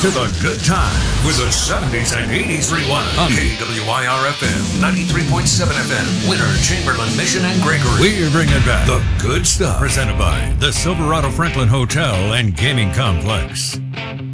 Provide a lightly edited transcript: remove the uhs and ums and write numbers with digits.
to the good time with the 70s and 80s rewind on KWIR-FM 93.7 FM, Winter, Chamberlain, Mission, and Gregory. We're bringing back the good stuff. Presented by the Silverado Franklin Hotel and Gaming Complex.